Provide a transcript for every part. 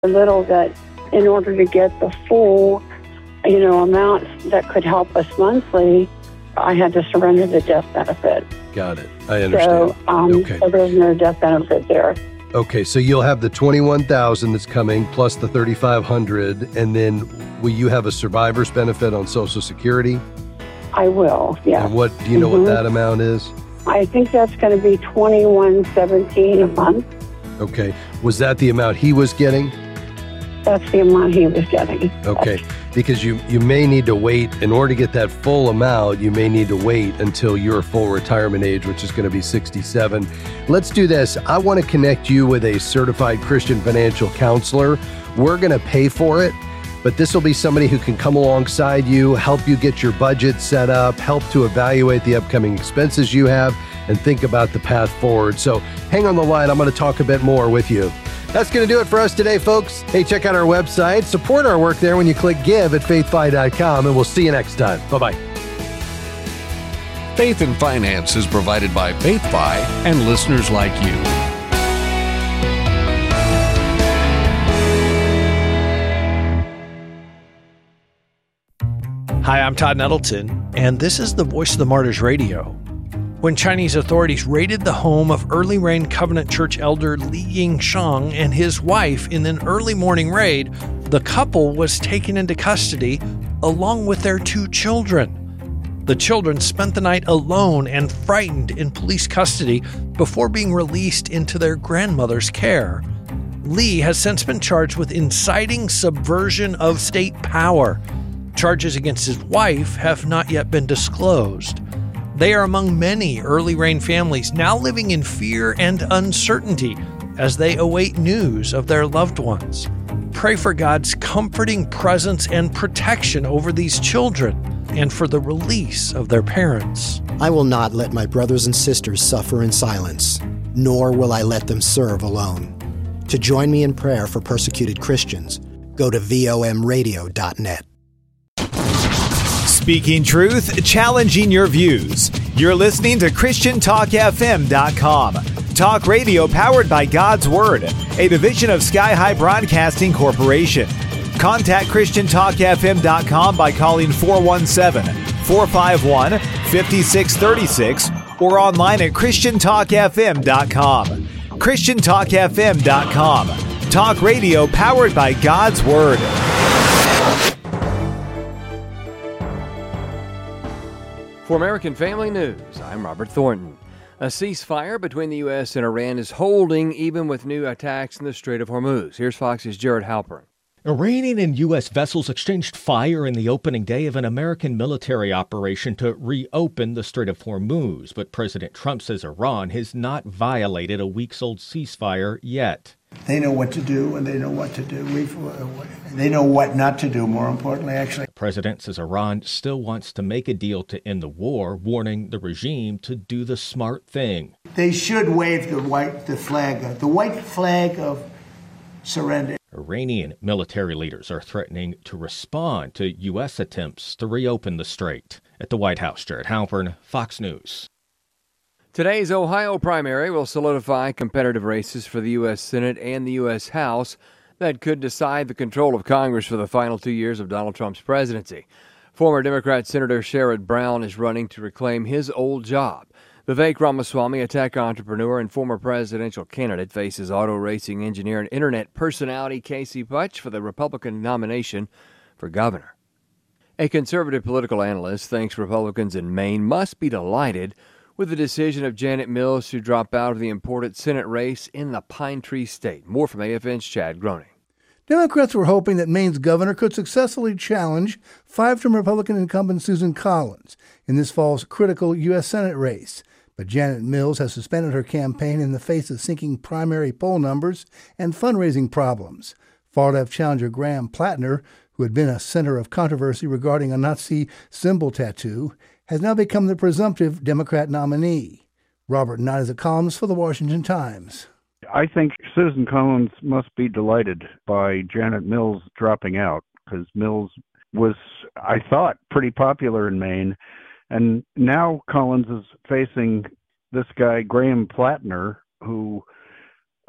a little that in order to get the full, amount that could help us monthly, I had to surrender the death benefit. Got it. I understand. So there's no death benefit there. Okay, so you'll have the $21,000 that's coming plus the $3,500, and then will you have a survivor's benefit on Social Security? I will, yeah. And what do you know what that amount is? I think that's going to be $21.17 a month. Okay. Was that the amount he was getting? That's the amount he was getting. Okay. Because you may need to wait, in order to get that full amount, you may need to wait until your full retirement age, which is going to be 67. Let's do this. I want to connect you with a certified Christian financial counselor. We're going to pay for it, but this will be somebody who can come alongside you, help you get your budget set up, help to evaluate the upcoming expenses you have, and think about the path forward. So hang on the line. I'm going to talk a bit more with you. That's going to do it for us today, folks. Hey, check out our website. Support our work there when you click give at faithfi.com, and we'll see you next time. Bye-bye. Faith and Finance is provided by FaithFi and listeners like you. Hi, I'm Todd Nettleton, and this is the Voice of the Martyrs Radio. When Chinese authorities raided the home of Early Rain Covenant Church elder Li Yingshang and his wife in an early morning raid, the couple was taken into custody along with their 2 children. The children spent the night alone and frightened in police custody before being released into their grandmother's care. Li has since been charged with inciting subversion of state power. Charges against his wife have not yet been disclosed. They are among many Early Rain families now living in fear and uncertainty as they await news of their loved ones. Pray for God's comforting presence and protection over these children and for the release of their parents. I will not let my brothers and sisters suffer in silence, nor will I let them serve alone. To join me in prayer for persecuted Christians, go to vomradio.net. Speaking truth, challenging your views. You're listening to ChristianTalkFM.com. Talk radio powered by God's Word, a division of Sky High Broadcasting Corporation. Contact ChristianTalkFM.com by calling 417-451-5636 or online at ChristianTalkFM.com. ChristianTalkFM.com. Talk radio powered by God's Word. For American Family News, I'm Robert Thornton. A ceasefire between the U.S. and Iran is holding even with new attacks in the Strait of Hormuz. Here's Fox's Jared Halpern. Iranian and U.S. vessels exchanged fire in the opening day of an American military operation to reopen the Strait of Hormuz, but President Trump says Iran has not violated a weeks-old ceasefire yet. They know what to do, and they know what to do. They know what not to do, more importantly, actually. The president says Iran still wants to make a deal to end the war, warning the regime to do the smart thing. They should wave the white flag of surrender. Iranian military leaders are threatening to respond to U.S. attempts to reopen the strait. At the White House, Jared Halpern, Fox News. Today's Ohio primary will solidify competitive races for the U.S. Senate and the U.S. House that could decide the control of Congress for the final 2 years of Donald Trump's presidency. Former Democrat Senator Sherrod Brown is running to reclaim his old job. Vivek Ramaswamy, a tech entrepreneur and former presidential candidate, faces auto racing engineer and internet personality Casey Butch for the Republican nomination for governor. A conservative political analyst thinks Republicans in Maine must be delighted with the decision of Janet Mills to drop out of the important Senate race in the Pine Tree State. More from AFN's Chad Groening. Democrats were hoping that Maine's governor could successfully challenge five-term Republican incumbent Susan Collins in this fall's critical U.S. Senate race. But Janet Mills has suspended her campaign in the face of sinking primary poll numbers and fundraising problems. Far-left challenger Graham Plattner, who had been a center of controversy regarding a Nazi symbol tattoo, has now become the presumptive Democrat nominee. Robert Knight is a columnist for the Washington Times. I think Susan Collins must be delighted by Janet Mills dropping out, because Mills was, I thought, pretty popular in Maine. And now Collins is facing this guy, Graham Plattner, who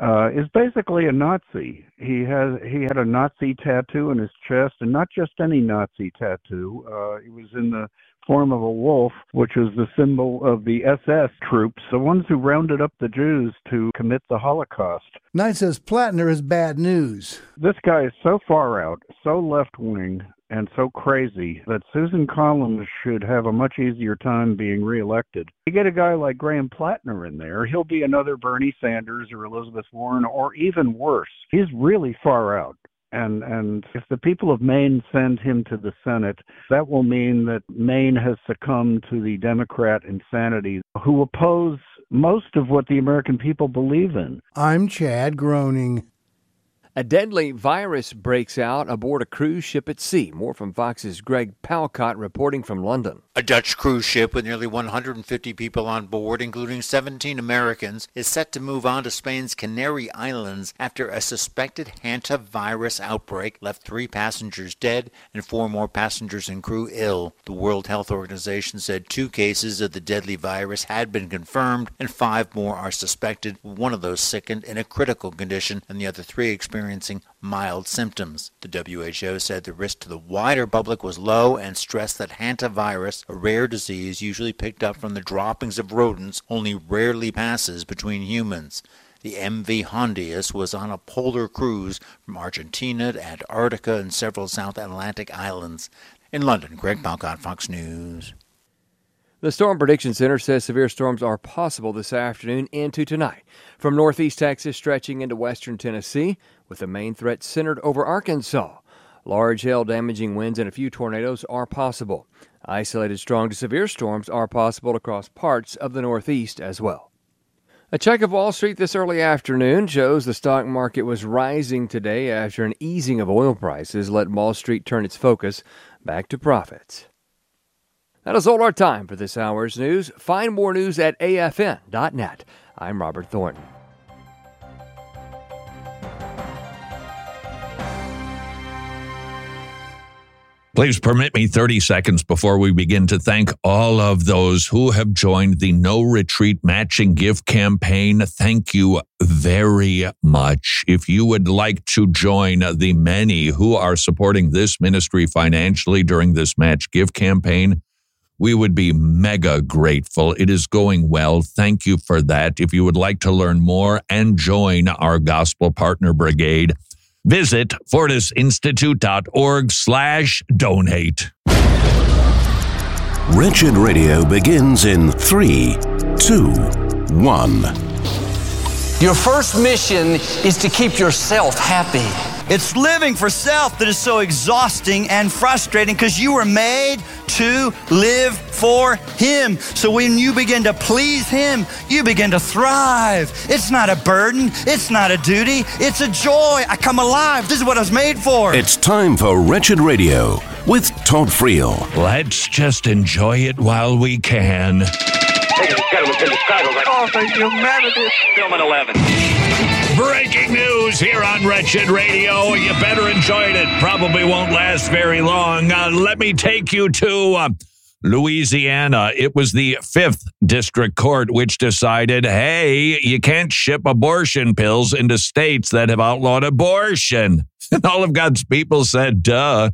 is basically a Nazi. He had a Nazi tattoo on his chest, and not just any Nazi tattoo. It was in the form of a wolf, which was the symbol of the SS troops, the ones who rounded up the Jews to commit the Holocaust. Knight says Plattner is bad news. This guy is so far out, so left-wing, and so crazy that Susan Collins should have a much easier time being reelected. You get a guy like Graham Plattner in there, he'll be another Bernie Sanders or Elizabeth Warren, or even worse. He's really far out. And if the people of Maine send him to the Senate, that will mean that Maine has succumbed to the Democrat insanity who oppose most of what the American people believe in. I'm Chad, groaning. A deadly virus breaks out aboard a cruise ship at sea. More from Fox's Greg Palcott reporting from London. A Dutch cruise ship with nearly 150 people on board, including 17 Americans, is set to move on to Spain's Canary Islands after a suspected hantavirus outbreak left 3 passengers dead and 4 more passengers and crew ill. The World Health Organization said 2 cases of the deadly virus had been confirmed and 5 more are suspected, one of those sickened in a critical condition and the other 3 experiencing mild symptoms. The WHO said the risk to the wider public was low and stressed that hantavirus, a rare disease usually picked up from the droppings of rodents, only rarely passes between humans. The MV Hondius was on a polar cruise from Argentina to Antarctica and several South Atlantic islands. In London, Greg Palcott, Fox News. The Storm Prediction Center says severe storms are possible this afternoon into tonight, from northeast Texas stretching into western Tennessee, with the main threat centered over Arkansas. Large hail-damaging winds and a few tornadoes are possible. Isolated strong to severe storms are possible across parts of the Northeast as well. A check of Wall Street this early afternoon shows the stock market was rising today after an easing of oil prices let Wall Street turn its focus back to profits. That is all our time for this hour's news. Find more news at afn.net. I'm Robert Thornton. Please permit me 30 seconds before we begin to thank all of those who have joined the No Retreat Matching Gift Campaign. Thank you very much. If you would like to join the many who are supporting this ministry financially during this Match Gift Campaign, we would be mega grateful. It is going well. Thank you for that. If you would like to learn more and join our Gospel Partner Brigade, visit fortisinstitute.org/donate. Wretched Radio begins in 3, 2, 1. Your first mission is to keep yourself happy. It's living for self that is so exhausting and frustrating because you were made to live for Him. So when you begin to please Him, you begin to thrive. It's not a burden. It's not a duty. It's a joy. I come alive. This is what I was made for. It's time for Wretched Radio with Todd Friel. Let's just enjoy it while we can. Oh, for humanity. Film at 11. Breaking news here on Wretched Radio. You better enjoy it. It probably won't last very long. Let me take you to Louisiana. It was the 5th District Court which decided, hey, you can't ship abortion pills into states that have outlawed abortion. And all of God's people said, duh.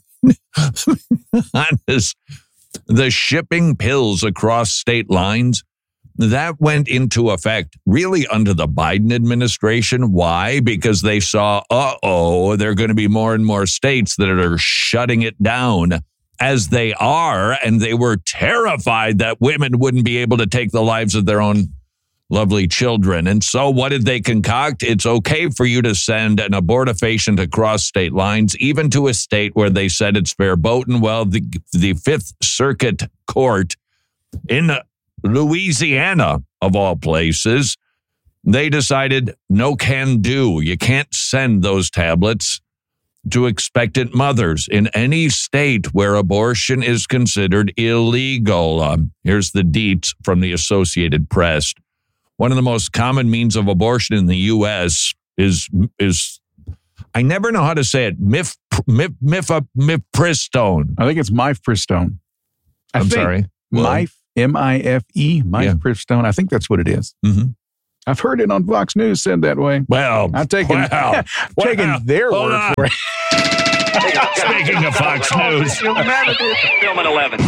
Honest. The shipping pills across state lines, that went into effect really under the Biden administration. Why? Because they saw, there are going to be more and more states that are shutting it down, as they are, and they were terrified that women wouldn't be able to take the lives of their own lovely children. And so what did they concoct? It's okay for you to send an abortifacient across state lines, even to a state where they said it's verboten. Well, the 5th Circuit Court in Louisiana, of all places, they decided no can do. You can't send those tablets to expectant mothers in any state where abortion is considered illegal. Here's the deets from the Associated Press. One of the most common means of abortion in the U.S. is I never know how to say it, mifepristone. I think it's mifepristone. I'm sorry. Mife, M-I-F-E, mifepristone. I think that's what it is. Mm-hmm. I've heard it on Fox News said that way. Well, I'm taking their word for it. Speaking of Fox News. Film at 11.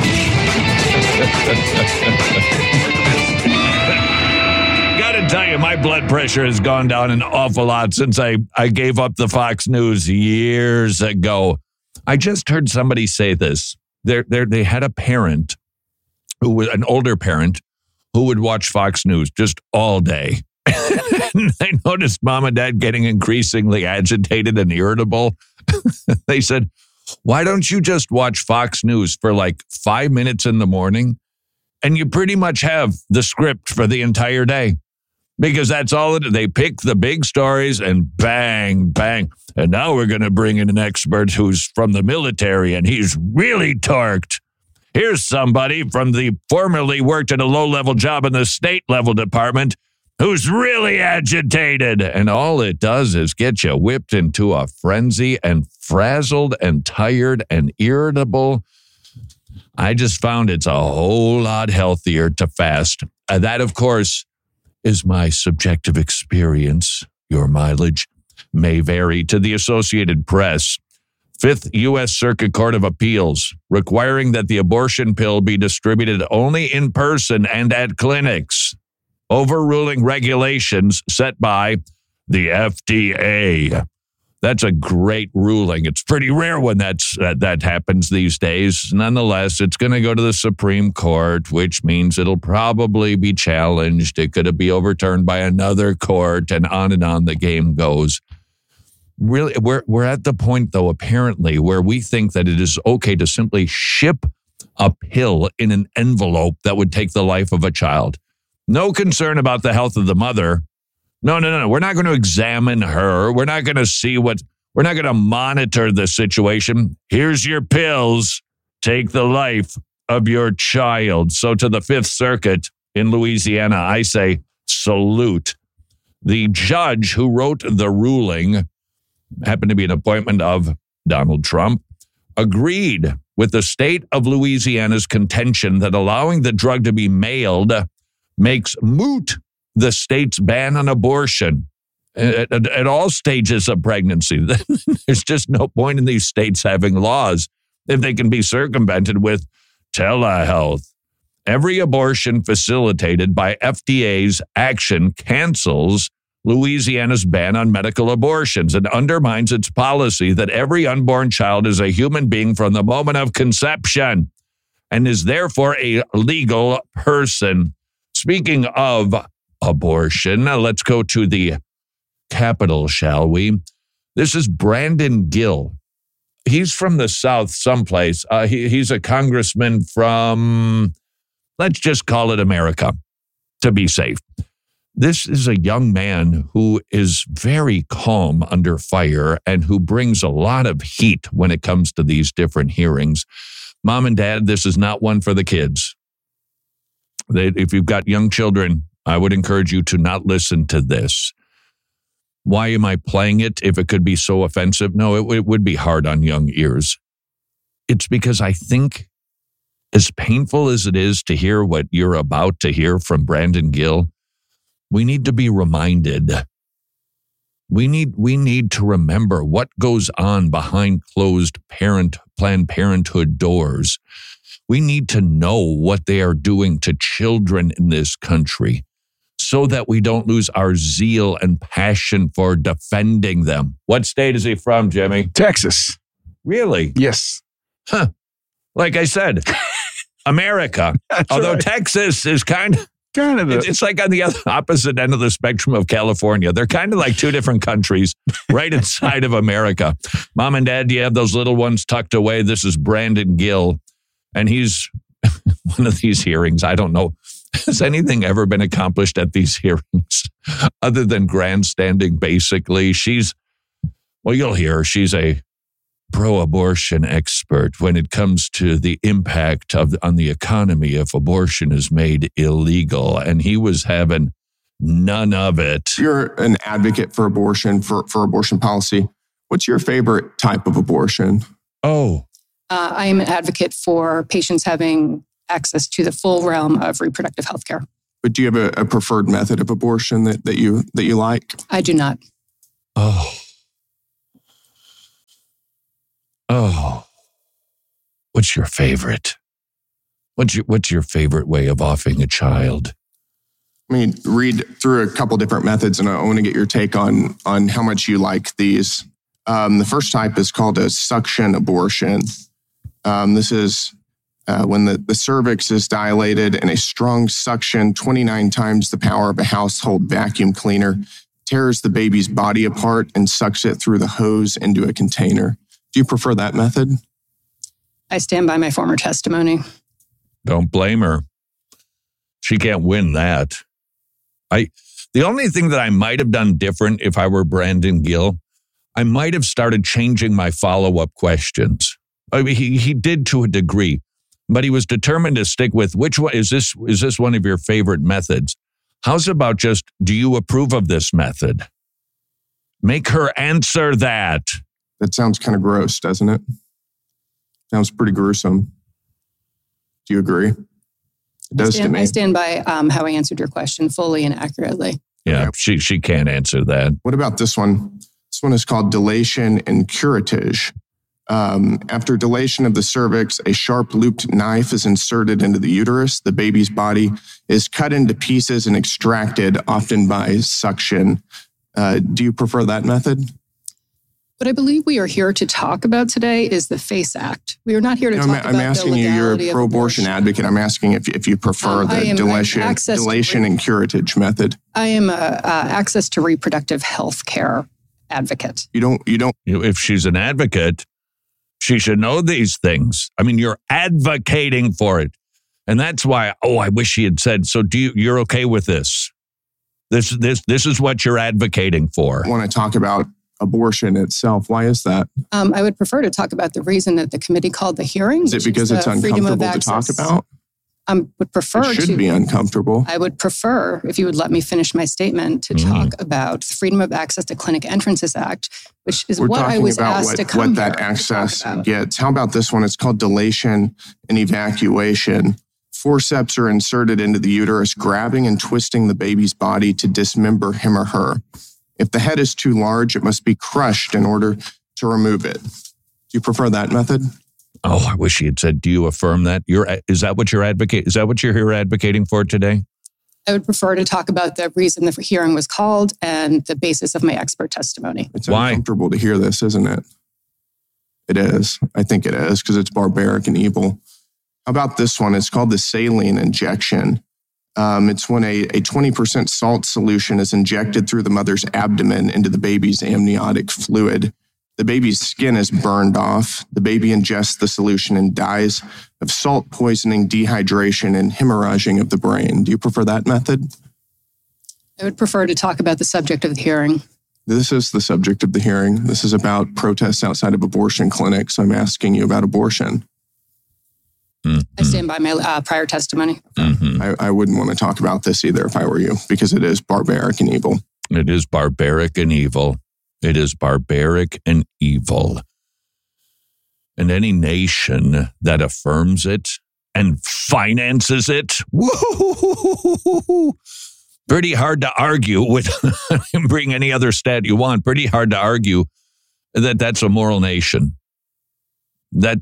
Gotta tell you, my blood pressure has gone down an awful lot since I gave up the Fox News years ago. I just heard somebody say this. They had a parent who was an older parent who would watch Fox News just all day. I noticed mom and dad getting increasingly agitated and irritable. They said, why don't you just watch Fox News for like 5 minutes in the morning? And you pretty much have the script for the entire day. Because that's all they pick the big stories and bang, bang. And now we're going to bring in an expert who's from the military and he's really torqued. Here's somebody from the formerly worked at a low-level job in the state-level department who's really agitated. And all it does is get you whipped into a frenzy and frazzled and tired and irritable. I just found it's a whole lot healthier to fast. That, of course, is my subjective experience. Your mileage may vary. To the Associated Press, Fifth U.S. Circuit Court of Appeals, requiring that the abortion pill be distributed only in person and at clinics, overruling regulations set by the FDA. That's a great ruling. It's pretty rare when that happens these days. Nonetheless, it's going to go to the Supreme Court, which means it'll probably be challenged. It could be overturned by another court, and on the game goes. Really, we're at the point, though, apparently, where we think that it is okay to simply ship a pill in an envelope that would take the life of a child. No concern about the health of the mother. No. We're not going to examine her. We're not going to see we're not going to monitor the situation. Here's your pills. Take the life of your child. So to the Fifth Circuit in Louisiana, I say salute. The judge who wrote the ruling happened to be an appointment of Donald Trump, agreed with the state of Louisiana's contention that allowing the drug to be mailed makes moot the state's ban on abortion at all stages of pregnancy. There's just no point in these states having laws if they can be circumvented with telehealth. Every abortion facilitated by FDA's action cancels Louisiana's ban on medical abortions and undermines its policy that every unborn child is a human being from the moment of conception and is therefore a legal person. Speaking of abortion, let's go to the Capitol, shall we? This is Brandon Gill. He's from the South someplace. He's a congressman from, let's just call it America, to be safe. This is a young man who is very calm under fire and who brings a lot of heat when it comes to these different hearings. Mom and Dad, this is not one for the kids. If you've got young children, I would encourage you to not listen to this. Why am I playing it if it could be so offensive? No, it would be hard on young ears. It's because I think as painful as it is to hear what you're about to hear from Brandon Gill, we need to be reminded. We need to remember what goes on behind closed Planned Parenthood doors. We need to know what they are doing to children in this country so that we don't lose our zeal and passion for defending them. What state is he from, Jimmy? Texas. Really? Yes. Huh. Like I said, America. Although right. Texas is kind of it's like on the opposite end of the spectrum of California. They're kind of like two different countries right inside of America. Mom and Dad, do you have those little ones tucked away? This is Brandon Gill, and he's one of these hearings. I don't know. Has anything ever been accomplished at these hearings other than grandstanding, basically? You'll hear she's a pro-abortion expert when it comes to the impact on the economy if abortion is made illegal. And he was having none of it. You're an advocate for abortion, for abortion policy. What's your favorite type of abortion? I am an advocate for patients having access to the full realm of reproductive health care. But do you have a preferred method of abortion that you like? I do not. Oh. What's your favorite? What's your favorite way of offing a child? I mean, read through a couple different methods, and I want to get your take on how much you like these. The first type is called a suction abortion. This is when the cervix is dilated and a strong suction, 29 times the power of a household vacuum cleaner, tears the baby's body apart and sucks it through the hose into a container. Do you prefer that method? I stand by my former testimony. Don't blame her. She can't win that. The only thing that I might have done different if I were Brandon Gill, I might have started changing my follow-up questions. I mean, he did to a degree, but he was determined to stick with which one is this one of your favorite methods? How's about just, do you approve of this method? Make her answer that. That sounds kind of gross, doesn't it? Sounds pretty gruesome. Do you agree? It does to me. I stand by how I answered your question fully and accurately. Yeah, she can't answer that. What about this one? This one is called dilation and curettage. After dilation of the cervix, a sharp looped knife is inserted into the uterus. The baby's body is cut into pieces and extracted, often by suction. Do you prefer that method? What I believe we are here to talk about today is the FACE Act. We are not here to talk about the legality of abortion. I'm asking you, you're a pro-abortion advocate. I'm asking if you prefer the dilation and curettage method. I am a access to reproductive health care advocate. You don't. If she's an advocate, she should know these things. I mean, you're advocating for it. And that's why, I wish she had said, so you're okay with this? This is what you're advocating for. I want to talk about abortion itself. Why is that? I would prefer to talk about the reason that the committee called the hearing. Is it because it's uncomfortable to talk about? I would prefer it should be uncomfortable. I would prefer, if you would let me finish my statement, to talk about the Freedom of Access to Clinic Entrances Act, which is what I was asked to come here. What that access gets. How about this one? It's called dilation and evacuation. Forceps are inserted into the uterus, grabbing and twisting the baby's body to dismember him or her. If the head is too large, it must be crushed in order to remove it. Do you prefer that method? Oh, I wish he had said, do you affirm that? Is that what you're advocating? Is that what you're here advocating for today? I would prefer to talk about the reason the hearing was called and the basis of my expert testimony. It's uncomfortable to hear this, isn't it? It is. I think it is, because it's barbaric and evil. How about this one? It's called the saline injection. It's when a 20% salt solution is injected through the mother's abdomen into the baby's amniotic fluid. The baby's skin is burned off. The baby ingests the solution and dies of salt poisoning, dehydration, and hemorrhaging of the brain. Do you prefer that method? I would prefer to talk about the subject of the hearing. This is the subject of the hearing. This is about protests outside of abortion clinics. I'm asking you about abortion. Mm-hmm. I stand by my prior testimony. Mm-hmm. I wouldn't want to talk about this either if I were you, because it is barbaric and evil. It is barbaric and evil. It is barbaric and evil. And any nation that affirms it and finances it, woo-hoo-hoo-hoo-hoo-hoo, pretty hard to argue with. Bring any other stat you want. Pretty hard to argue that that's a moral nation. That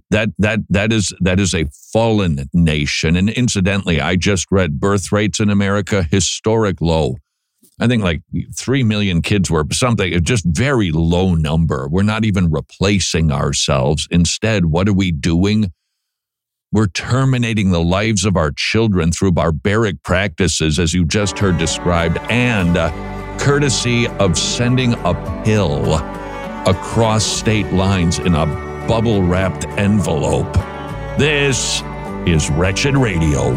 is a fallen nation. And incidentally, I just read birth rates in America, historic low. I think like 3 million kids were something, just very low number. We're not even replacing ourselves. Instead, what are we doing? We're terminating the lives of our children through barbaric practices, as you just heard described, and courtesy of sending a pill across state lines in a bubble-wrapped envelope. This is Wretched Radio.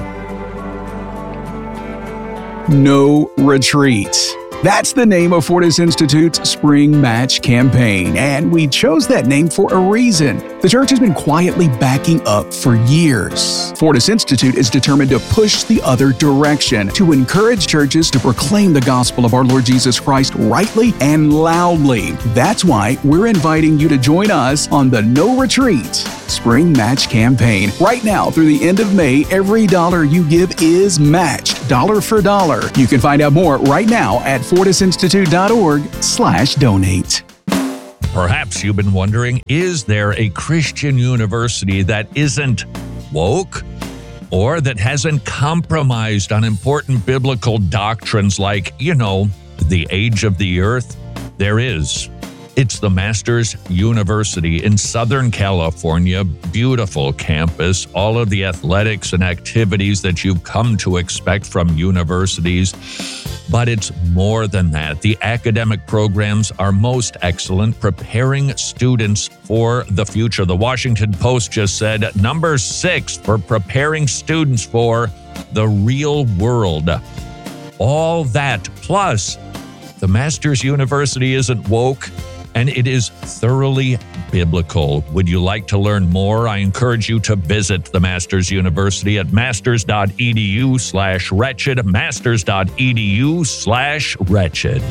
No Retreat. That's the name of Fortis Institute's Spring Match campaign, and we chose that name for a reason. The church has been quietly backing up for years. Fortis Institute is determined to push the other direction, to encourage churches to proclaim the gospel of our Lord Jesus Christ rightly and loudly. That's why we're inviting you to join us on the No Retreat Spring Match Campaign. Right now, through the end of May, every dollar you give is matched, dollar for dollar. You can find out more right now at fortisinstitute.org/donate. Perhaps you've been wondering, is there a Christian university that isn't woke or that hasn't compromised on important biblical doctrines like, the age of the earth? There is. It's the Masters University in Southern California. Beautiful campus, all of the athletics and activities that you've come to expect from universities. But it's more than that. The academic programs are most excellent, preparing students for the future. The Washington Post just said number 6 for preparing students for the real world. All that, plus the Masters University isn't woke, and it is thoroughly biblical. Would you like to learn more? I encourage you to visit the Masters University at masters.edu/wretched, masters.edu/wretched.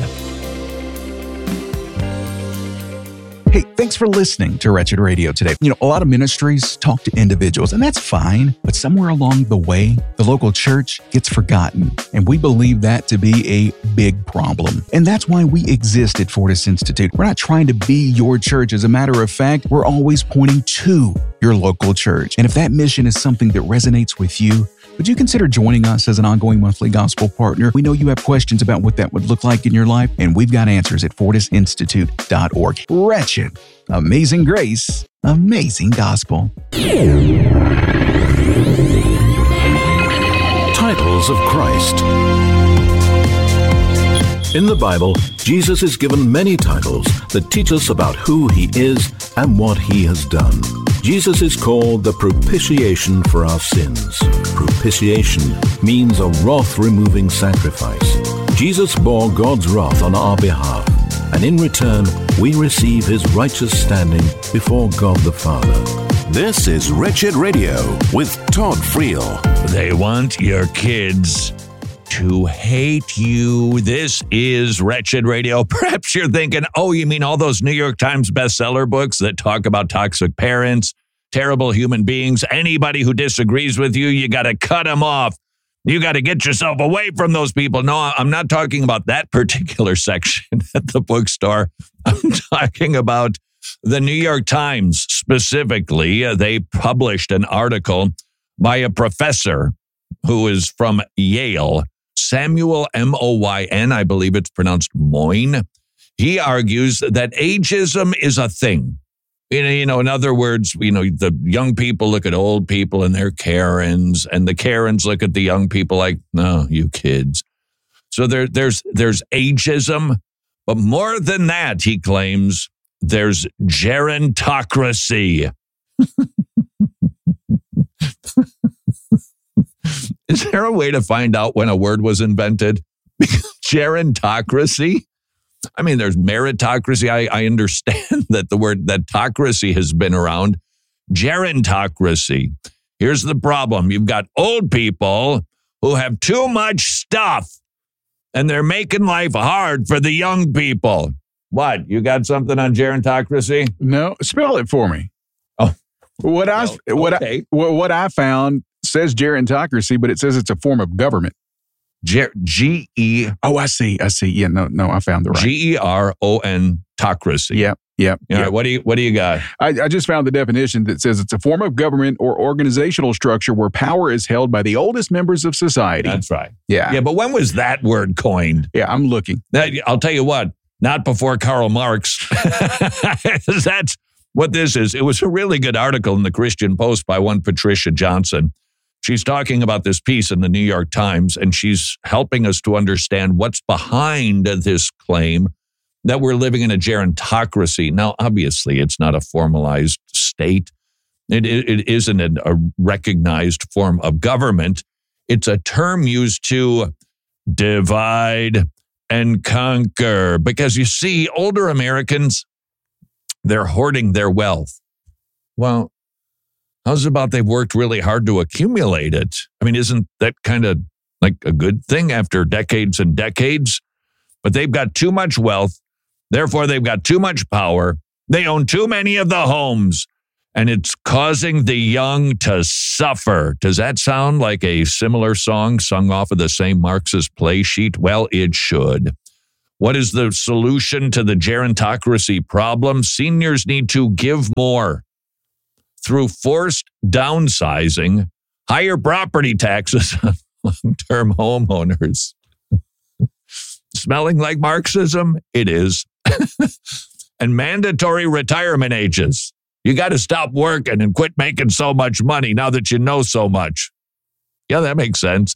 Hey, thanks for listening to Wretched Radio today. A lot of ministries talk to individuals, and that's fine. But somewhere along the way, the local church gets forgotten. And we believe that to be a big problem. And that's why we exist at Fortis Institute. We're not trying to be your church. As a matter of fact, we're always pointing to your local church. And if that mission is something that resonates with you, would you consider joining us as an ongoing monthly gospel partner? We know you have questions about what that would look like in your life, and we've got answers at fortisinstitute.org. Wretched, amazing grace, amazing gospel. Titles of Christ. In the Bible, Jesus is given many titles that teach us about who he is and what he has done. Jesus is called the propitiation for our sins. Propitiation means a wrath-removing sacrifice. Jesus bore God's wrath on our behalf, and in return, we receive his righteous standing before God the Father. This is Wretched Radio with Todd Friel. They want your kids to hate you. This is Wretched Radio. Perhaps you're thinking, oh, you mean all those New York Times bestseller books that talk about toxic parents, terrible human beings, anybody who disagrees with you, you got to cut them off. You got to get yourself away from those people. No, I'm not talking about that particular section at the bookstore. I'm talking about the New York Times specifically. They published an article by a professor who is from Yale, Samuel Moyn, I believe it's pronounced Moyne. He argues that ageism is a thing. In other words, the young people look at old people and they're Karens, and the Karens look at the young people like, no, you kids. So there's ageism, but more than that, he claims, there's gerontocracy. Is there a way to find out when a word was invented? Gerontocracy? I mean, there's meritocracy. I understand that the word, that tocracy has been around. Gerontocracy. Here's the problem. You've got old people who have too much stuff, and they're making life hard for the young people. What? You got something on gerontocracy? No, spell it for me. Oh, what I found says gerontocracy, but it says it's a form of government. G-E. Oh, I see. Yeah, no, I found the right. Gerontocracy. Yep. All right, what do you got? I just found the definition that says it's a form of government or organizational structure where power is held by the oldest members of society. That's right. Yeah, but when was that word coined? Yeah, I'm looking. I'll tell you what, not before Karl Marx. That's what this is. It was a really good article in the Christian Post by one Patricia Johnson. She's talking about this piece in the New York Times, and she's helping us to understand what's behind this claim that we're living in a gerontocracy. Now, obviously, it's not a formalized state. It isn't a recognized form of government. It's a term used to divide and conquer. Because you see, older Americans, they're hoarding their wealth. Well, how's about they've worked really hard to accumulate it? I mean, isn't that kind of like a good thing after decades and decades? But they've got too much wealth. Therefore, they've got too much power. They own too many of the homes. and it's causing the young to suffer. Does that sound like a similar song sung off of the same Marxist play sheet? Well, it should. What is the solution to the gerontocracy problem? Seniors need to give more through forced downsizing, higher property taxes on long-term homeowners. Smelling like Marxism? It is. And mandatory retirement ages. You got to stop working and quit making so much money now that you know so much. Yeah, that makes sense.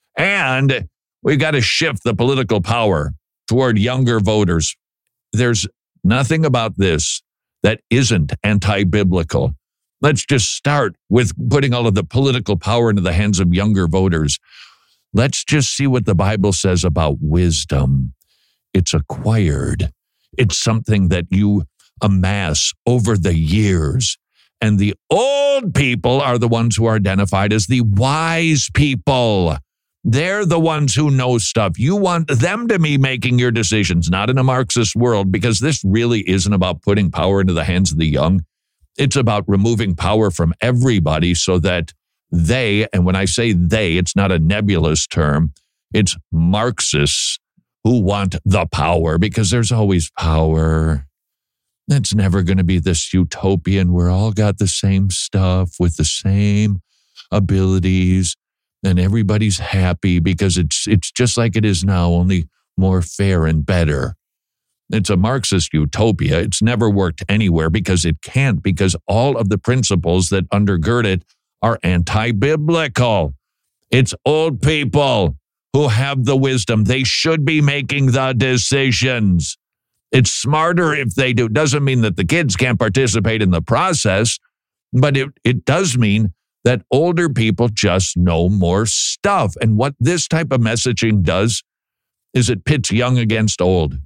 And we got to shift the political power toward younger voters. There's nothing about this that isn't anti-biblical. Let's just start with putting all of the political power into the hands of younger voters. Let's just see what the Bible says about wisdom. It's acquired. It's something that you amass over the years. And the old people are the ones who are identified as the wise people. They're the ones who know stuff. You want them to be making your decisions, not in a Marxist world, because this really isn't about putting power into the hands of the young. It's about removing power from everybody so that they, and when I say they, it's not a nebulous term, it's Marxists who want the power, because there's always power. It's never going to be this utopian, we're all got the same stuff with the same abilities and everybody's happy because it's just like it is now, only more fair and better. It's a Marxist utopia. It's never worked anywhere because it can't, because all of the principles that undergird it are anti-biblical. It's old people who have the wisdom. They should be making the decisions. It's smarter if they do. Doesn't mean that the kids can't participate in the process, but it does mean that older people just know more stuff. And what this type of messaging does is it pits young against old,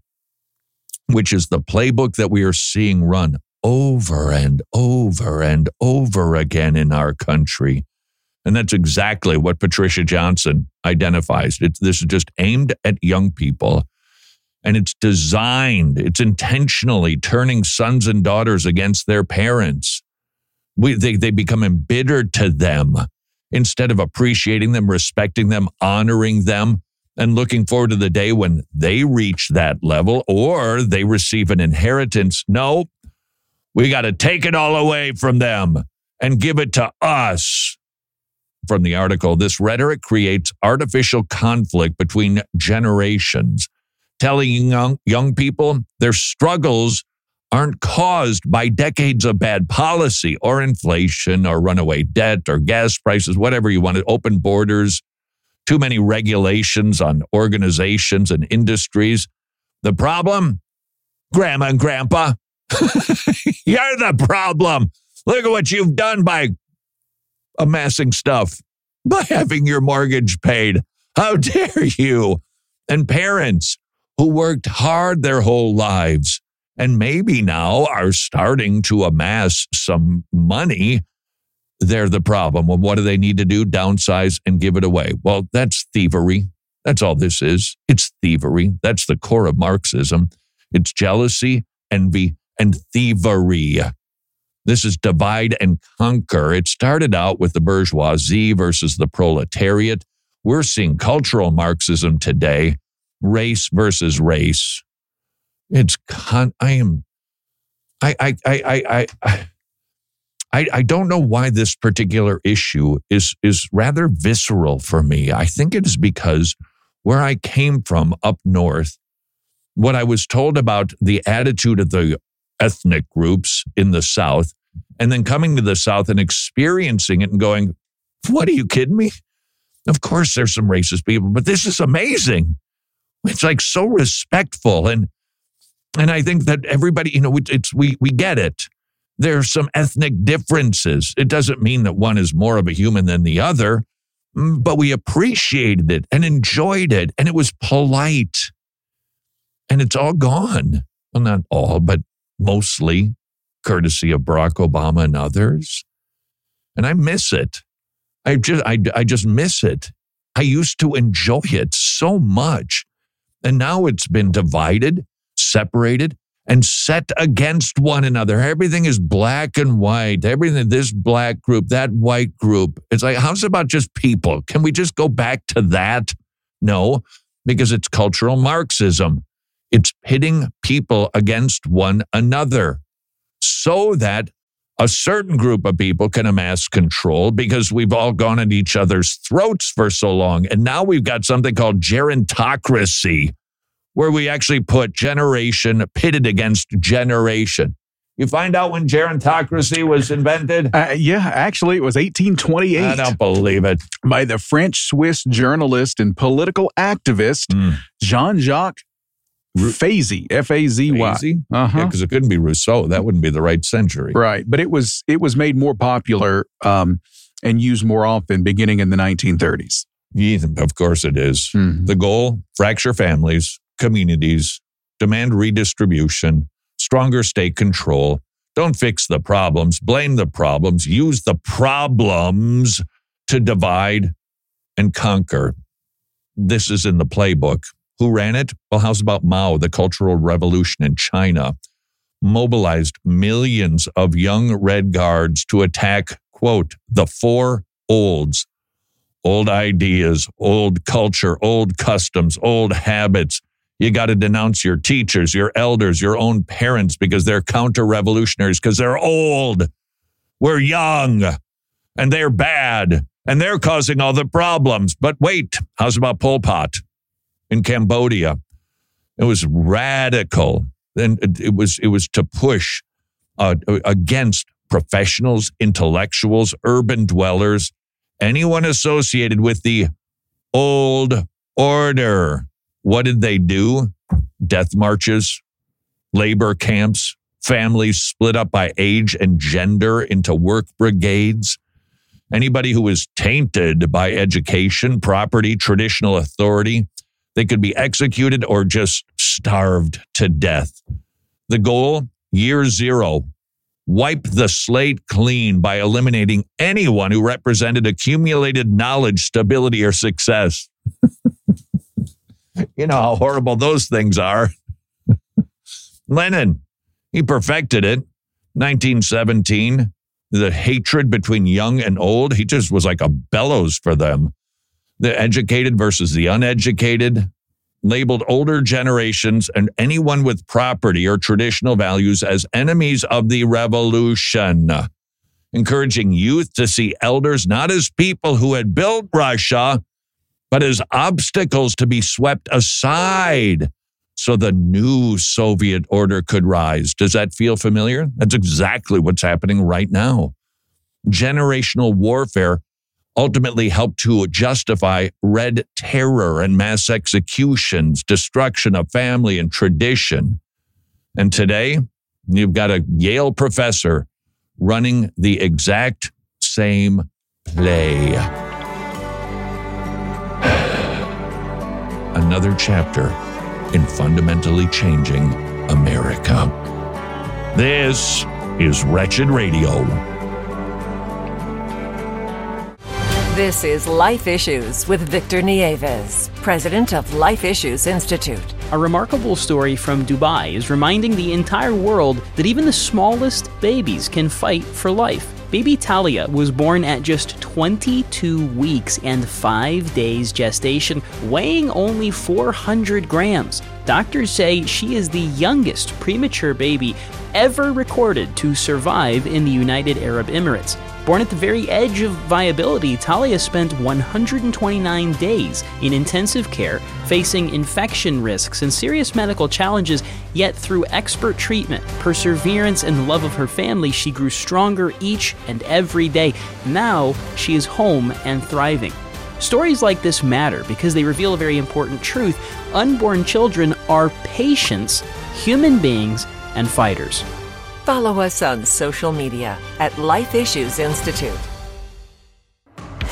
which is the playbook that we are seeing run over and over and over again in our country. And that's exactly what Patricia Johnson identifies. This is just aimed at young people. And it's designed, it's intentionally turning sons and daughters against their parents. They become embittered to them instead of appreciating them, respecting them, honoring them, and looking forward to the day when they reach that level or they receive an inheritance. No, we got to take it all away from them and give it to us. From the article, this rhetoric creates artificial conflict between generations, telling young people their struggles aren't caused by decades of bad policy or inflation or runaway debt or gas prices, whatever you want, open borders, too many regulations on organizations and industries. The problem? Grandma and Grandpa. You're the problem. Look at what you've done by amassing stuff, by having your mortgage paid. How dare you? And parents who worked hard their whole lives and maybe now are starting to amass some money, they're the problem. Well, what do they need to do? Downsize and give it away. Well, that's thievery. That's all this is. It's thievery. That's the core of Marxism. It's jealousy, envy, and thievery. This is divide and conquer. It started out with the bourgeoisie versus the proletariat. We're seeing cultural Marxism today, race versus race. I don't know why this particular issue is rather visceral for me. I think it is because where I came from up north, what I was told about the attitude of the ethnic groups in the South, and then coming to the South and experiencing it and going, what, are you kidding me? Of course there's some racist people, but this is amazing. It's like so respectful. And I think that everybody, we get it. There are some ethnic differences. It doesn't mean that one is more of a human than the other, but we appreciated it and enjoyed it. And it was polite. And it's all gone. Well, not all, but mostly, courtesy of Barack Obama and others. And I miss it. I just miss it. I used to enjoy it so much. And now it's been divided, separated, and set against one another. Everything is black and white. Everything, this black group, that white group. It's like, how's about just people? Can we just go back to that? No, because it's cultural Marxism. It's pitting people against one another so that a certain group of people can amass control because we've all gone at each other's throats for so long. And now we've got something called gerontocracy, where we actually put generation pitted against generation. You find out when gerontocracy was invented? Yeah, actually, it was 1828. I don't believe it. By the French-Swiss journalist and political activist, Jean-Jacques Fazy, F-A-Z-Y. Fazy? Yeah, because it couldn't be Rousseau. That wouldn't be the right century. Right, but it was made more popular and used more often beginning in the 1930s. Yeah, of course it is. The goal, fracture families, communities, demand redistribution, stronger state control. Don't fix the problems, blame the problems, use the problems to divide and conquer. This is in the playbook. Who ran it? Well, how's about Mao, the Cultural Revolution in China? Mobilized millions of young Red Guards to attack, quote, the four olds. Old ideas, old culture, old customs, old habits. You got to denounce your teachers, your elders, your own parents because they're counter-revolutionaries, because they're old. We're young, and they're bad, and they're causing all the problems. But wait, how's about Pol Pot in Cambodia? It was radical. Then it was to push against professionals, intellectuals, urban dwellers, anyone associated with the old order. What did they do? Death marches, labor camps, families split up by age and gender into work brigades. Anybody who was tainted by education, property, traditional authority, they could be executed or just starved to death. The goal, year zero, wipe the slate clean by eliminating anyone who represented accumulated knowledge, stability, or success. You know how horrible those things are. Lenin, he perfected it. 1917, the hatred between young and old, he just was like a bellows for them. The educated versus the uneducated, labeled older generations and anyone with property or traditional values as enemies of the revolution, encouraging youth to see elders not as people who had built Russia, but as obstacles to be swept aside so the new Soviet order could rise. Does that feel familiar? That's exactly what's happening right now. Generational warfare ultimately helped to justify red terror and mass executions, destruction of family and tradition. And today, you've got a Yale professor running the exact same play. Another chapter in fundamentally changing America. This is Wretched Radio. This is Life Issues with Victor Nieves, president of Life Issues Institute. A remarkable story from Dubai is reminding the entire world that even the smallest babies can fight for life. Baby Talia was born at just 22 weeks and 5 days gestation, weighing only 400 grams. Doctors say she is the youngest premature baby ever recorded to survive in the United Arab Emirates. Born at the very edge of viability, Talia spent 129 days in intensive care, facing infection risks and serious medical challenges, yet through expert treatment, perseverance, and love of her family, she grew stronger each and every day. Now, she is home and thriving. Stories like this matter because they reveal a very important truth. Unborn children are patients, human beings, and fighters. Follow us on social media at Life Issues Institute.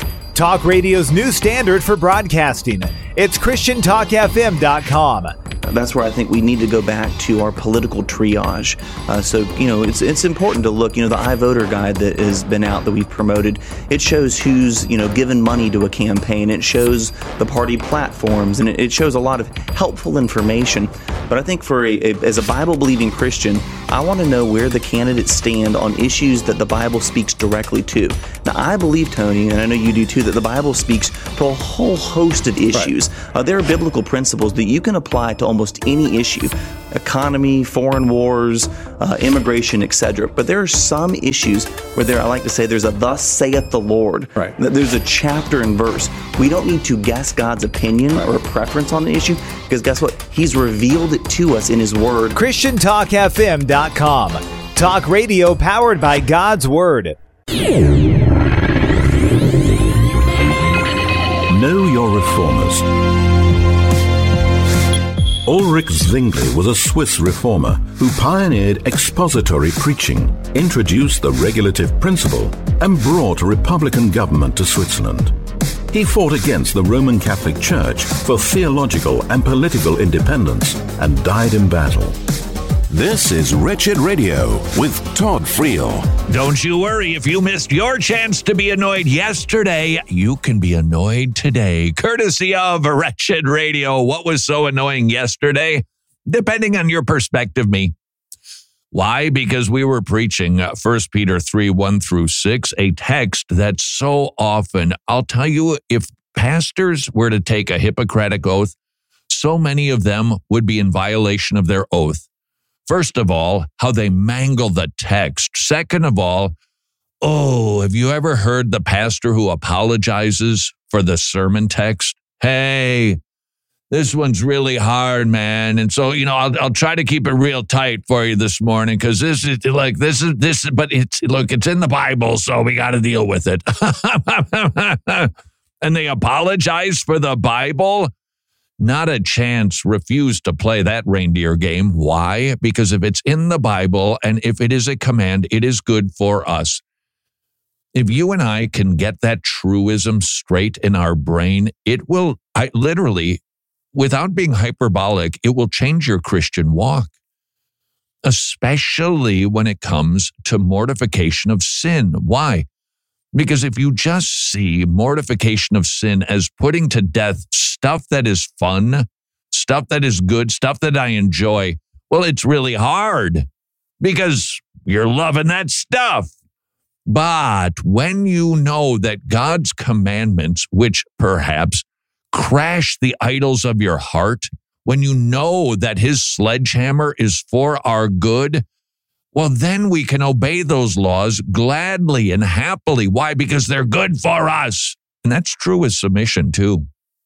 Talk Radio's new standard for broadcasting. It's ChristianTalkFM.com. that's where I think we need to go back to our political triage. It's important to look, the iVoter guide that has been out that we've promoted, it shows who's, given money to a campaign. It shows the party platforms, and it shows a lot of helpful information. But I think as a Bible-believing Christian, I want to know where the candidates stand on issues that the Bible speaks directly to. Now, I believe, Tony, and I know you do too, that the Bible speaks to a whole host of issues. Right. There are biblical principles that you can apply to almost any issue: economy, foreign wars, immigration, etc. But there are some issues where I like to say there's a "thus saith the Lord." Right. There's a chapter and verse. We don't need to guess God's opinion or preference on the issue, because guess what? He's revealed it to us in His Word. ChristianTalkFM.com. Talk radio powered by God's Word. Know your reformers. Ulrich Zwingli was a Swiss reformer who pioneered expository preaching, introduced the regulative principle, and brought a republican government to Switzerland. He fought against the Roman Catholic Church for theological and political independence and died in battle. This is Wretched Radio with Todd Friel. Don't you worry, if you missed your chance to be annoyed yesterday, you can be annoyed today, courtesy of Wretched Radio. What was so annoying yesterday? Depending on your perspective, me. Why? Because we were preaching 1 Peter 3:1-6, a text that so often, I'll tell you, if pastors were to take a Hippocratic oath, so many of them would be in violation of their oath. First of all, how they mangle the text. Second of all, have you ever heard the pastor who apologizes for the sermon text? Hey, this one's really hard, man. And so, I'll try to keep it real tight for you this morning, because this is, but it's in the Bible, so we got to deal with it. And they apologize for the Bible? Not a chance. Refuse to play that reindeer game. Why? Because if it's in the Bible and if it is a command, it is good for us. If you and I can get that truism straight in our brain, it will, literally, without being hyperbolic, it will change your Christian walk, especially when it comes to mortification of sin. Why? Because if you just see mortification of sin as putting to death stuff that is fun, stuff that is good, stuff that I enjoy, well, it's really hard because you're loving that stuff. But when you know that God's commandments, which perhaps crash the idols of your heart, when you know that His sledgehammer is for our good, well, then we can obey those laws gladly and happily. Why? Because they're good for us. And that's true with submission, too.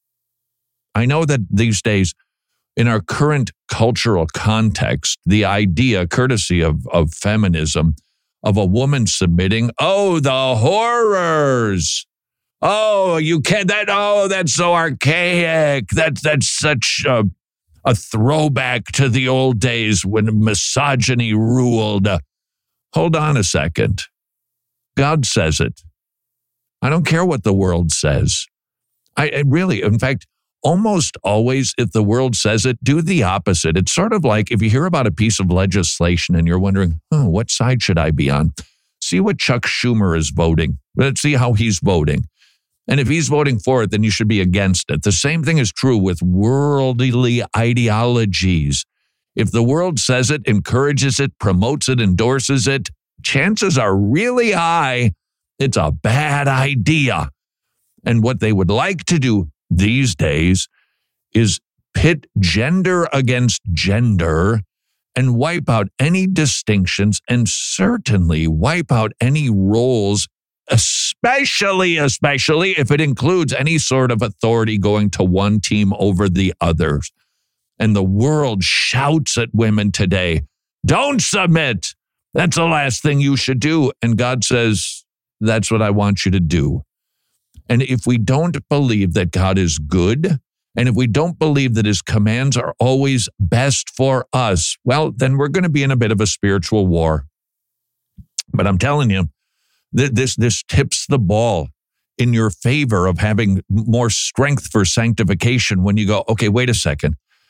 I know that these days, in our current cultural context, the idea, courtesy of feminism, of a woman submitting, the horrors. You can't, that's so archaic. That's such a throwback to the old days when misogyny ruled. Hold on a second. God says it. I don't care what the world says. I really, in fact, almost always, if the world says it, do the opposite. It's sort of like if you hear about a piece of legislation and you're wondering, what side should I be on? See what Chuck Schumer is voting. Let's see how he's voting. And if he's voting for it, then you should be against it. The same thing is true with worldly ideologies. If the world says it, encourages it, promotes it, endorses it, chances are really high it's a bad idea. And what they would like to do these days is pit gender against gender and wipe out any distinctions and certainly wipe out any roles, especially if it includes any sort of authority going to one team over the others. And the world shouts at women today, don't submit. That's the last thing you should do. And God says, that's what I want you to do. And if we don't believe that God is good, and if we don't believe that His commands are always best for us, well, then we're going to be in a bit of a spiritual war. But I'm telling you, this tips the ball in your favor of having more strength for sanctification when you go, okay, wait a second.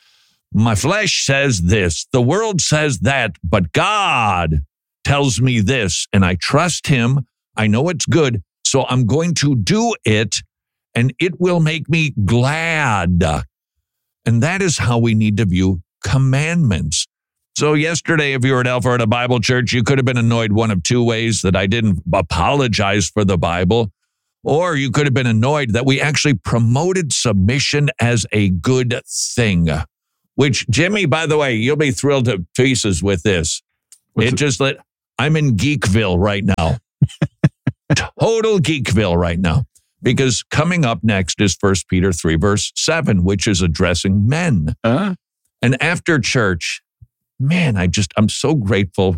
My flesh says this, the world says that, but God tells me this, and I trust him. I know it's good, so I'm going to do it, and it will make me glad. And that is how we need to view commandments. So yesterday, if you were at Alpharetta Bible Church, you could have been annoyed one of two ways: that I didn't apologize for the Bible, or you could have been annoyed that we actually promoted submission as a good thing. Which, Jimmy, by the way, you'll be thrilled to pieces with this. I'm in Geekville right now. Total Geekville right now. Because coming up next is 1 Peter 3, verse 7, which is addressing men. And after church, man, I'm so grateful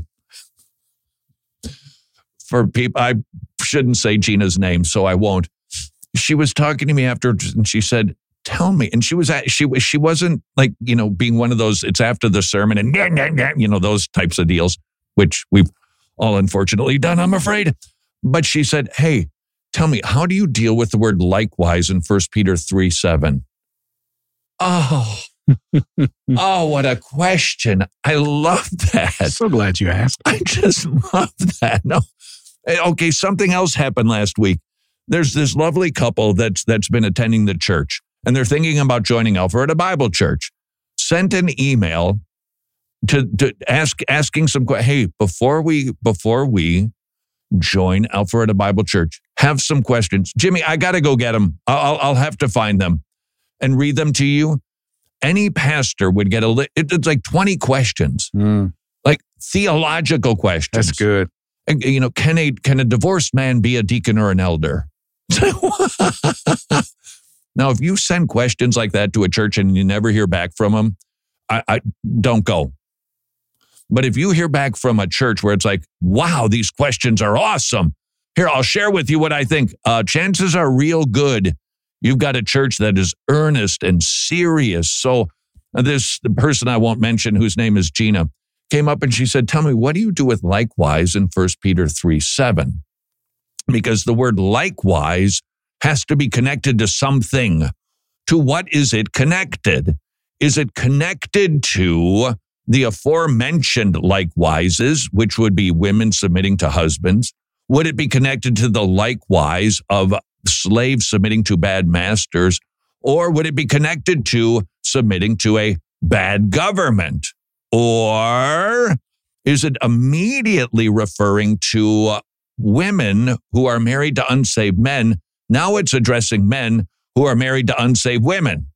for people. I shouldn't say Gina's name, so I won't. She was talking to me after, and she said, tell me. And she wasn't like, being one of those, it's after the sermon and, those types of deals, which we've all unfortunately done, I'm afraid. But she said, hey, tell me, how do you deal with the word likewise in 1 Peter 3:7? Oh, what a question. I love that. So glad you asked. I just love that. No. Okay, something else happened last week. There's this lovely couple that's been attending the church, and they're thinking about joining Alpharetta Bible Church. Sent an email to asking some questions. Hey, before we join Alpharetta Bible Church, have some questions. Jimmy, I got to go get them. I'll have to find them and read them to you. Any pastor would get it's like 20 questions, like theological questions. That's good. Can a divorced man be a deacon or an elder? Now, if you send questions like that to a church and you never hear back from them, I don't go. But if you hear back from a church where it's like, wow, these questions are awesome. Here, I'll share with you what I think. Chances are real good. You've got a church that is earnest and serious. So the person I won't mention, whose name is Gina, came up and she said, tell me, what do you do with likewise in 1 Peter 3:7? Because the word likewise has to be connected to something. To what is it connected? Is it connected to the aforementioned likewises, which would be women submitting to husbands? Would it be connected to the likewise of slaves submitting to bad masters? Or would it be connected to submitting to a bad government? Or is it immediately referring to women who are married to unsaved men? Now it's addressing men who are married to unsaved women.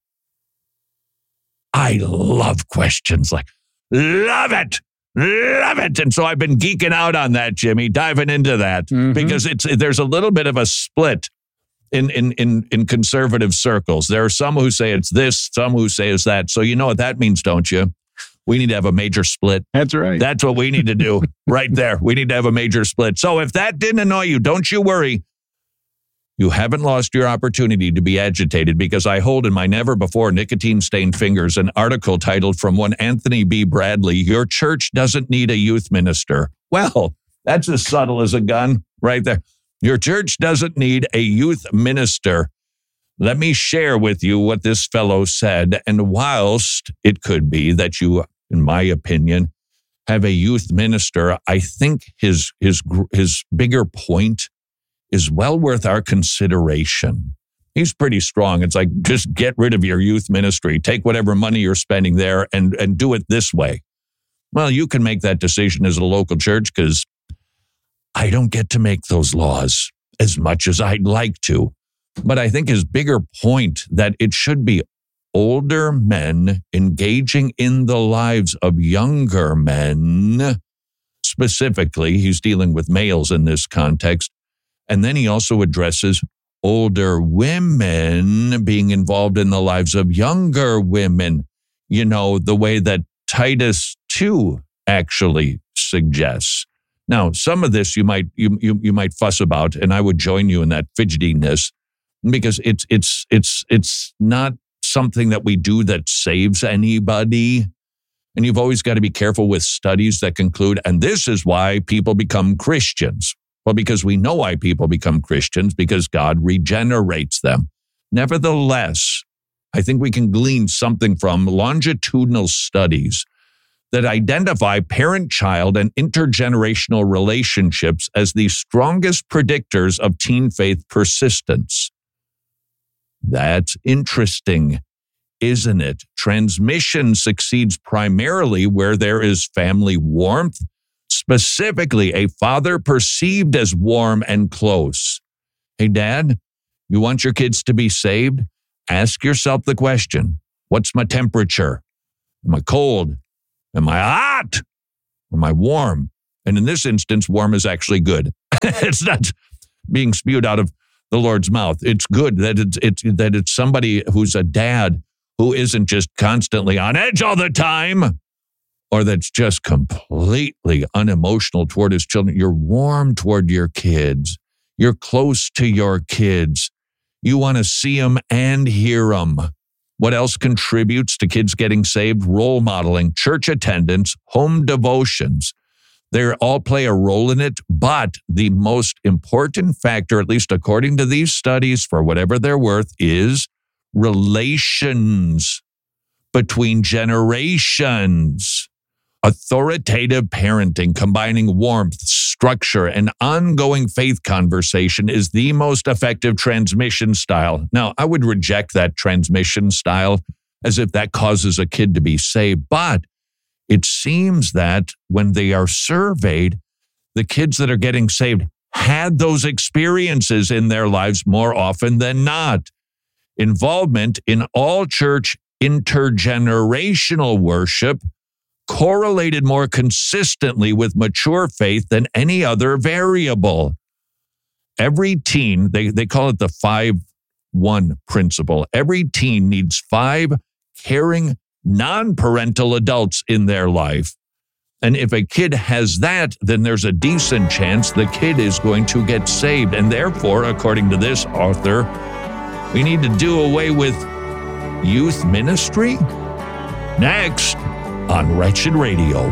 I love questions like, love it. And so I've been geeking out on that, Jimmy, diving into that because there's a little bit of a split in conservative circles. There are some who say it's this, some who say it's that. So you know what that means, don't you? We need to have a major split. That's right. That's what we need to do right there. We need to have a major split. So if that didn't annoy you, don't you worry. You haven't lost your opportunity to be agitated because I hold in my never-before nicotine-stained fingers an article titled from one Anthony B. Bradley, Your Church Doesn't Need a Youth Minister. Well, that's as subtle as a gun right there. Your church doesn't need a youth minister. Let me share with you what this fellow said. And whilst it could be that you, in my opinion, have a youth minister, I think his bigger point is well worth our consideration. He's pretty strong. It's like, just get rid of your youth ministry. Take whatever money you're spending there and do it this way. Well, you can make that decision as a local church because I don't get to make those laws as much as I'd like to. But I think his bigger point that it should be older men engaging in the lives of younger men. Specifically, he's dealing with males in this context. And then he also addresses older women being involved in the lives of younger women, the way that Titus 2 actually suggests. Now, some of this you might fuss about, and I would join you in that fidgetiness, because it's not something that we do that saves anybody. And you've always got to be careful with studies that conclude, and this is why people become Christians. Well, because we know why people become Christians, because God regenerates them. Nevertheless, I think we can glean something from longitudinal studies that identify parent-child and intergenerational relationships as the strongest predictors of teen faith persistence. That's interesting, isn't it? Transmission succeeds primarily where there is family warmth, specifically a father perceived as warm and close. Hey, Dad, you want your kids to be saved? Ask yourself the question, what's my temperature? Am I cold? Am I hot? Am I warm? And in this instance, warm is actually good. It's not being spewed out of the Lord's mouth. It's good that it's somebody who's a dad who isn't just constantly on edge all the time, or that's just completely unemotional toward his children. You're warm toward your kids. You're close to your kids. You want to see them and hear them. What else contributes to kids getting saved? Role modeling, church attendance, home devotions. They all play a role in it, but the most important factor, at least according to these studies, for whatever they're worth, is relations between generations. Authoritative parenting, combining warmth, structure, and ongoing faith conversation is the most effective transmission style. Now, I would reject that transmission style as if that causes a kid to be saved, but it seems that when they are surveyed, the kids that are getting saved had those experiences in their lives more often than not. Involvement in all church intergenerational worship correlated more consistently with mature faith than any other variable. Every teen, they call it the 5-1 principle. Every teen needs 5 caring, non-parental adults in their life. And if a kid has that, then there's a decent chance the kid is going to get saved. And therefore, according to this author, we need to do away with youth ministry? Next on Wretched Radio.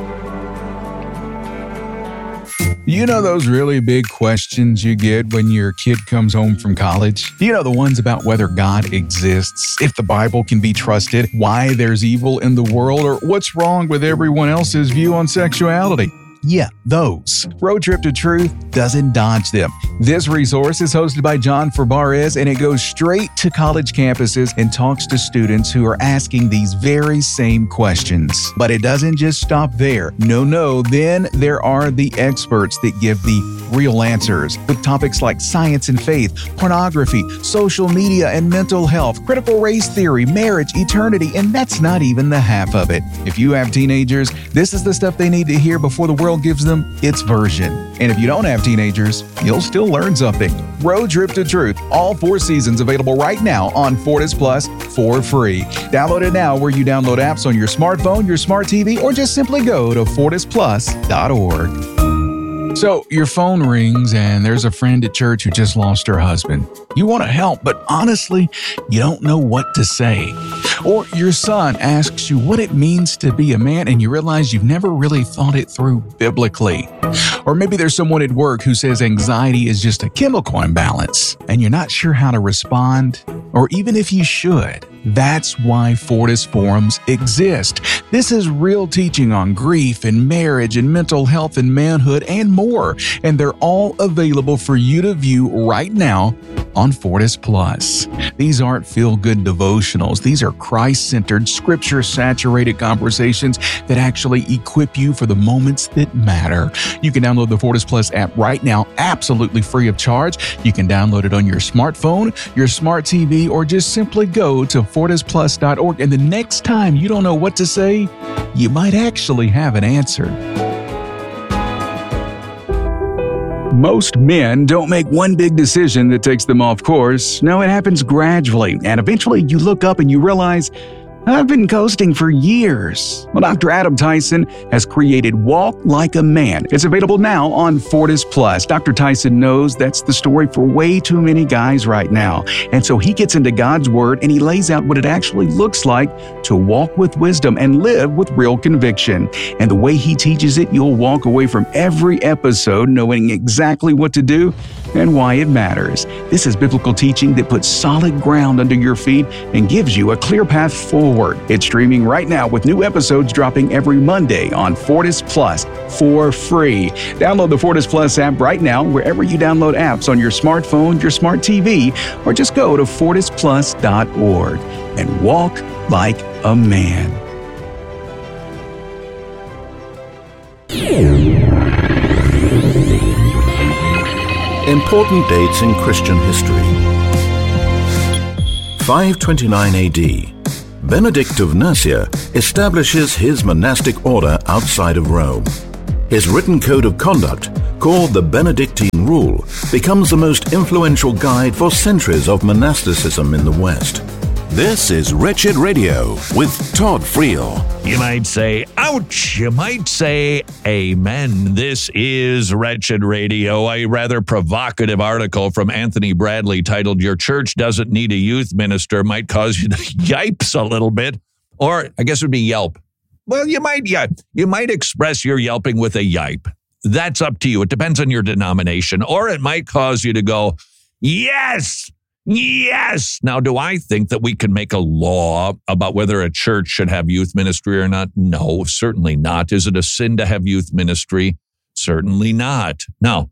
You know those really big questions you get when your kid comes home from college? You know the ones about whether God exists, if the Bible can be trusted, why there's evil in the world, or what's wrong with everyone else's view on sexuality? Yeah, those. Road Trip to Truth doesn't dodge them. This resource is hosted by John Fabarez, and it goes straight to college campuses and talks to students who are asking these very same questions. But it doesn't just stop there. No. Then there are the experts that give the real answers with topics like science and faith, pornography, social media and mental health, critical race theory, marriage, eternity, and that's not even the half of it. If you have teenagers, this is the stuff they need to hear before the world gives them its version. And if you don't have teenagers, you'll still learn something. Road Trip to Truth, all 4 seasons available right now on Fortis Plus for free. Download it now where you download apps on your smartphone, your smart TV, or just simply go to fortisplus.org. So your phone rings and there's a friend at church who just lost her husband. You want to help, but honestly, you don't know what to say. Or your son asks you what it means to be a man and you realize you've never really thought it through biblically. Or maybe there's someone at work who says anxiety is just a chemical imbalance and you're not sure how to respond, or even if you should. That's why Fortis Forums exist. This is real teaching on grief and marriage and mental health and manhood and more. And they're all available for you to view right now on Fortis Plus. These aren't feel-good devotionals. These are Christ-centered, scripture-saturated conversations that actually equip you for the moments that matter. You can download the Fortis Plus app right now, absolutely free of charge. You can download it on your smartphone, your smart TV, or just simply go to fortisplus.org. And the next time you don't know what to say, you might actually have an answer. Most men don't make one big decision that takes them off course. No, it happens gradually, and eventually you look up and you realize I've been coasting for years. Well, Dr. Adam Tyson has created Walk Like a Man. It's available now on Fortis Plus. Dr. Tyson knows that's the story for way too many guys right now. And so he gets into God's Word and he lays out what it actually looks like to walk with wisdom and live with real conviction. And the way he teaches it, you'll walk away from every episode knowing exactly what to do and why it matters. This is biblical teaching that puts solid ground under your feet and gives you a clear path forward. It's streaming right now with new episodes dropping every Monday on Fortis Plus for free. Download the Fortis Plus app right now wherever you download apps on your smartphone, your smart TV, or just go to fortisplus.org and walk like a man. Important dates in Christian history. 529 AD. Benedict of Nursia establishes his monastic order outside of Rome. His written code of conduct, called the Benedictine Rule, becomes the most influential guide for centuries of monasticism in the West. This is Wretched Radio with Todd Friel. You might say, ouch. You might say, amen. This is Wretched Radio, a rather provocative article from Anthony Bradley titled, Your Church Doesn't Need a Youth Minister, might cause you to yipes a little bit. Or I guess it would be yelp. Well, you might express your yelping with a yipe. That's up to you. It depends on your denomination. Or it might cause you to go, yes. Yes. Now, do I think that we can make a law about whether a church should have youth ministry or not? No, certainly not. Is it a sin to have youth ministry? Certainly not. Now,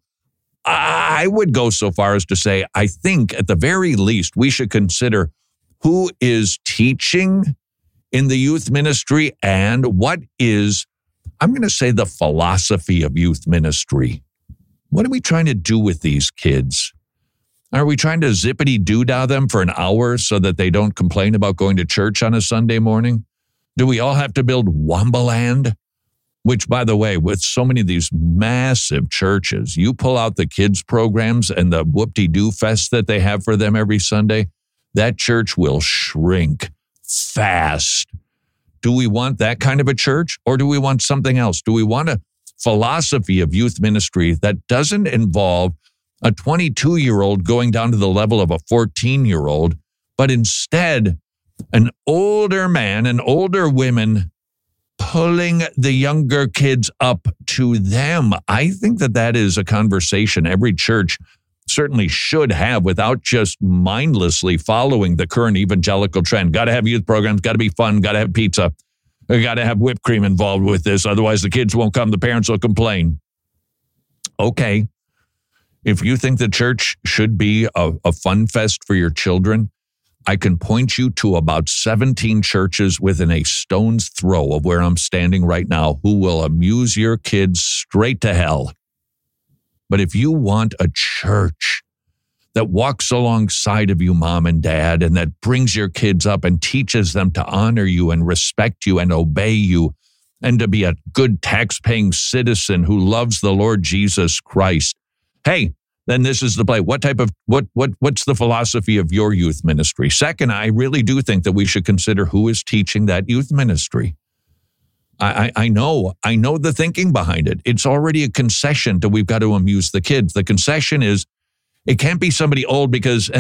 I would go so far as to say, I think at the very least, we should consider who is teaching in the youth ministry and what is, I'm going to say, the philosophy of youth ministry. What are we trying to do with these kids? Are we trying to zippity-doo-dah them for an hour so that they don't complain about going to church on a Sunday morning? Do we all have to build Wombaland? Which, by the way, with so many of these massive churches, you pull out the kids' programs and the whoop-de-doo fest that they have for them every Sunday, that church will shrink fast. Do we want that kind of a church, or do we want something else? Do we want a philosophy of youth ministry that doesn't involve a 22-year-old going down to the level of a 14-year-old, but instead an older man and older women pulling the younger kids up to them? I think that is a conversation every church certainly should have without just mindlessly following the current evangelical trend. Got to have youth programs, got to be fun, got to have pizza, got to have whipped cream involved with this. Otherwise, the kids won't come, the parents will complain. Okay. If you think the church should be a fun fest for your children, I can point you to about 17 churches within a stone's throw of where I'm standing right now who will amuse your kids straight to hell. But if you want a church that walks alongside of you, mom and dad, and that brings your kids up and teaches them to honor you and respect you and obey you and to be a good tax-paying citizen who loves the Lord Jesus Christ, hey, then this is the play. What's the philosophy of your youth ministry? Second, I really do think that we should consider who is teaching that youth ministry. I know the thinking behind it. It's already a concession to we've got to amuse the kids. The concession is it can't be somebody old because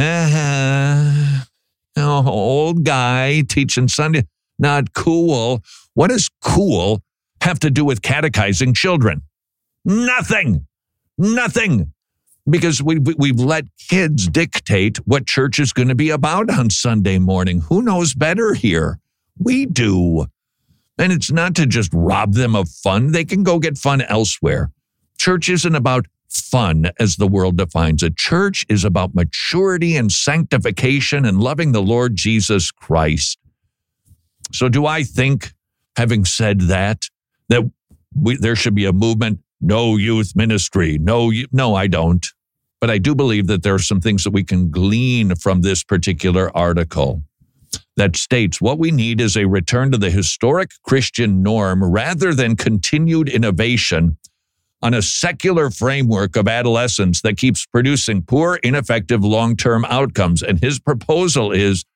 old guy teaching Sunday, not cool. What does cool have to do with catechizing children? Nothing. Because we've let kids dictate what church is going to be about on Sunday morning. Who knows better here? We do. And it's not to just rob them of fun. They can go get fun elsewhere. Church isn't about fun as the world defines it. Church is about maturity and sanctification and loving the Lord Jesus Christ. So do I think, having said that there should be a movement? No youth ministry. No, I don't. But I do believe that there are some things that we can glean from this particular article that states what we need is a return to the historic Christian norm rather than continued innovation on a secular framework of adolescence that keeps producing poor, ineffective long-term outcomes. And his proposal is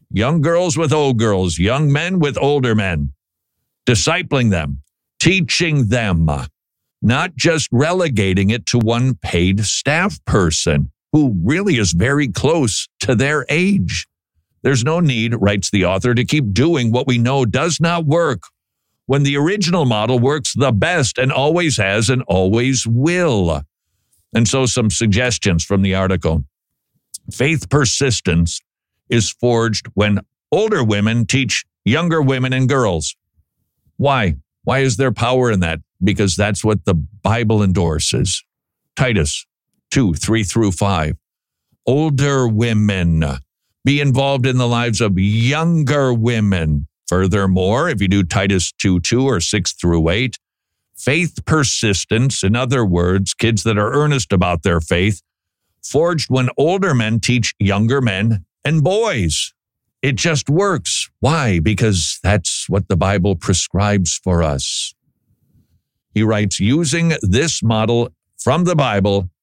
young girls with old girls, young men with older men, discipling them, teaching them, not just relegating it to one paid staff person who really is very close to their age. There's no need, writes the author, to keep doing what we know does not work when the original model works the best and always has and always will. And so some suggestions from the article. Faith persistence is forged when older women teach younger women and girls. Why? Why is there power in that? Because that's what the Bible endorses. Titus 2:3-5. Older women be involved in the lives of younger women. Furthermore, if you do Titus 2:2 or 6-8, faith persistence, in other words, kids that are earnest about their faith, forged when older men teach younger men and boys. It just works. Why? Because that's what the Bible prescribes for us. He writes, using this model from the Bible